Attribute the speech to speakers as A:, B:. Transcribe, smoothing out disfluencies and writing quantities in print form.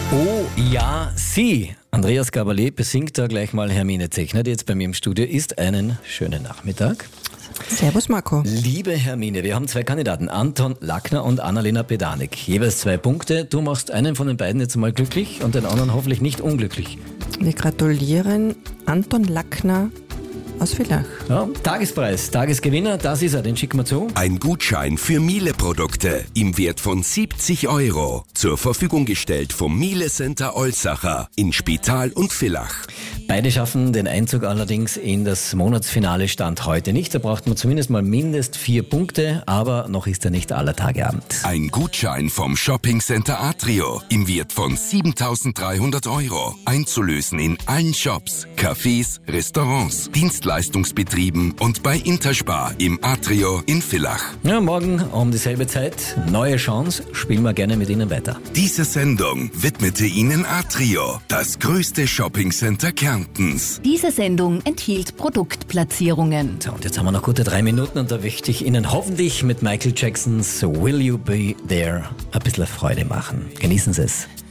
A: Oh ja, sie. Andreas Gabalier besingt da gleich mal Hermine Zechner, die jetzt bei mir im Studio ist. Einen schönen Nachmittag.
B: Servus Marco.
A: Liebe Hermine, wir haben zwei Kandidaten, Anton Lackner und Annalena Pedanek. Jeweils 2 Punkte. Du machst einen von den beiden jetzt mal glücklich und den anderen hoffentlich nicht unglücklich.
B: Wir gratulieren Anton Lackner aus Villach.
A: Ja, Tagespreis, Tagesgewinner, das ist er, den schicken wir zu.
C: Ein Gutschein für Miele-Produkte im Wert von 70 €. Zur Verfügung gestellt vom Miele Center Olsacher in Spital und Villach.
A: Beide schaffen den Einzug allerdings in das Monatsfinale Stand heute nicht. Da braucht man zumindest mal mindest 4 Punkte, aber noch ist er nicht aller Tage Abend.
C: Ein Gutschein vom Shopping Center Atrio im Wert von 7.300 €. Einzulösen in allen Shops, Cafés, Restaurants, Dienstleistungsbetrieben und bei Interspar im Atrio in Villach.
A: Ja, morgen um dieselbe Zeit, neue Chance, spielen wir gerne mit Ihnen weiter.
C: Diese Sendung widmete Ihnen Atrio, das größte Shoppingcenter Kärntens.
D: Diese Sendung enthielt Produktplatzierungen.
A: So, und jetzt haben wir noch gute 3 Minuten und da möchte ich Ihnen hoffentlich mit Michael Jacksons Will You Be There ein bisschen Freude machen. Genießen Sie es.